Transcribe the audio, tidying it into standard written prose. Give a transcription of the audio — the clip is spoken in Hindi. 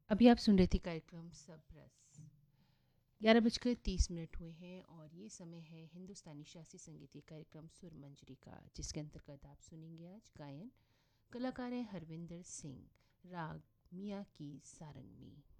अभी आप सुन रहे थे कार्यक्रम सब रस। 11:30 हुए हैं और ये समय है हिंदुस्तानी शास्त्रीय संगीत के कार्यक्रम सुर मंजरी का, जिसके अंतर्गत आप सुनेंगे आज गायन। कलाकार हैं हरविंदर सिंह, राग मियाँ की सारंग में।